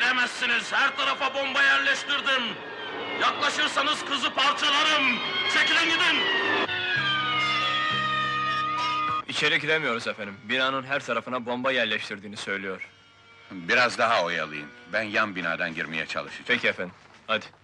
Giremezsiniz, her tarafa bomba yerleştirdim! Yaklaşırsanız kızı parçalarım! Çekilin gidin! İçeri giremiyoruz efendim. Binanın her tarafına bomba yerleştirdiğini söylüyor. Biraz daha oyalayın. Ben yan binadan girmeye çalışacağım. Peki efendim, hadi.